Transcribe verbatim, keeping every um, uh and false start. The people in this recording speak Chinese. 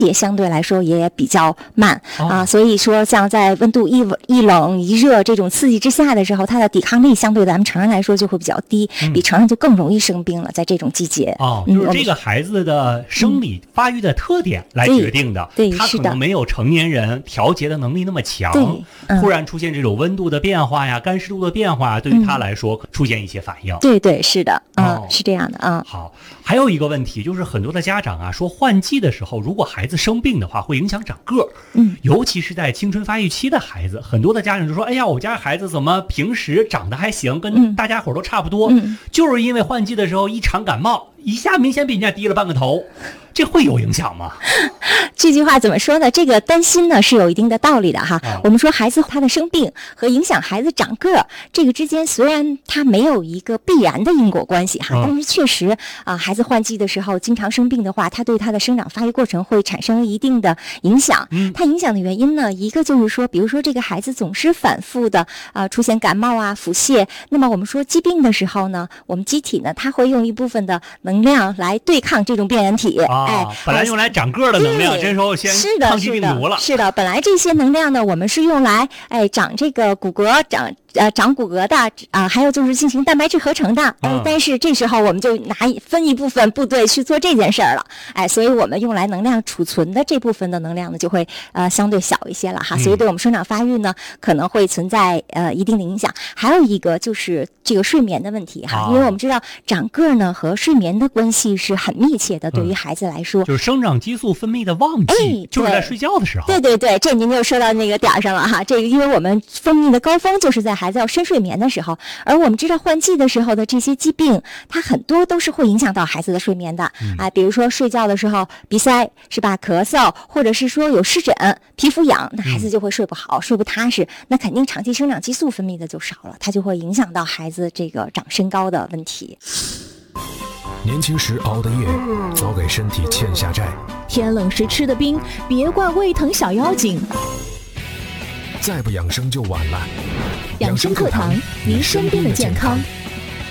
也相对来说也比较慢、哦、啊，所以说像在温度一一冷一热这种刺激之下的时候，它的抵抗力相对咱们成人来说就会比较低、嗯、比成人就更容易生病了。在这种季节哦，就是这个孩子的生理发育的特点来决定的、嗯、 对， 他可能没有成年人调节的能力那么强，对、嗯、突然出现这种温度的变化呀、干湿度的变化，对于他来说、嗯、出现一些反应。 对对，是的，嗯、 哦， 是这样的啊、嗯。 好，还有一个问题就是很多的家长啊说，换季的时候如果孩子生病的话会影响长个儿， 嗯， 尤其是在青春发育期的孩子，很多的家长就说，哎呀，我家孩子怎么平时长得还行，跟大家伙都差不多、嗯、就是因为换季的时候一场感冒，一下明显比人家低了半个头，这会有影响吗？ 这句话怎么说呢？这个担心呢是有一定的道理的哈、哦。我们说孩子他的生病和影响孩子长个儿，这个之间虽然它没有一个必然的因果关系哈，哦、但是确实啊、呃，孩子换季的时候经常生病的话，他对他的生长发育过程会产生一定的影响。嗯，它影响的原因呢，一个就是说，比如说这个孩子总是反复的啊、呃、出现感冒啊、腹泻，那么我们说疾病的时候呢，我们机体呢，它会用一部分的能量来对抗这种病原体。 啊、哎，本来用来长个儿的能量，这时候先抗击病毒了。 是的，本来这些能量呢，我们是用来哎长这个骨骼、长呃长骨骼的啊、呃，还有就是进行蛋白质合成的。嗯、呃，但是这时候我们就拿分一部分部队去做这件事儿了。哎，所以我们用来能量储存的这部分的能量呢，就会呃相对小一些了哈。所以对我们生长发育呢，可能会存在呃一定的影响。还有一个就是这个睡眠的问题哈，因为我们知道长个儿呢和睡眠的关系是很密切的，对于孩子来说， 嗯、就是生长激素分泌的旺季，哎、就是在睡觉的时候。 对对对，这您就说到那个点儿上了哈。这个因为我们分泌的高峰就是在孩子要深睡眠的时候，而我们知道换季的时候的这些疾病，它很多都是会影响到孩子的睡眠的、嗯、啊，比如说睡觉的时候鼻塞是吧，咳嗽，或者是说有湿疹、皮肤痒，那孩子就会睡不好、嗯、睡不踏实，那肯定长期生长激素分泌的就少了，它就会影响到孩子这个长身高的问题。 年轻时熬的夜，早给身体欠下债。 天冷时吃的冰，别怪胃疼小妖精。 再不养生就晚了。 养生课堂，您身边的健康。